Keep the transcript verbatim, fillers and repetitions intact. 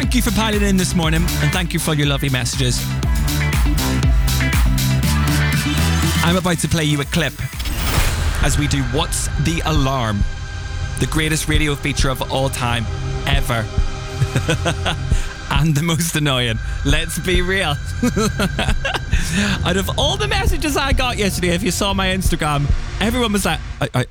Thank you for piling in this morning, and thank you for your lovely messages. I'm about to play you a clip as we do What's the Alarm? The greatest radio feature of all time, ever. And the most annoying. Let's be real. Out of all the messages I got yesterday, if you saw my Instagram, everyone was like, I, I,